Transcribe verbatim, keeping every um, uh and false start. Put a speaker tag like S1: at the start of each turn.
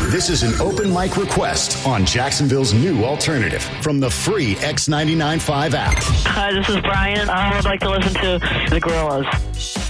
S1: This is an open mic request on Jacksonville's new alternative from the free X ninety-nine point five app.
S2: Hi, this is Brian. I would like to listen to the Gorillaz.